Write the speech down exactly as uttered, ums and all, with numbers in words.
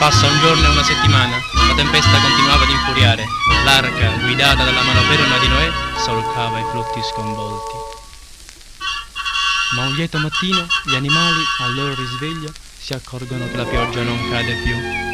Passa un giorno e una settimana, la tempesta continuava ad infuriare, l'arca, guidata dalla mano ferma di Noè, solcava i flutti sconvolti. Ma un lieto mattino gli animali, al loro risveglio, si accorgono che la pioggia non cade più.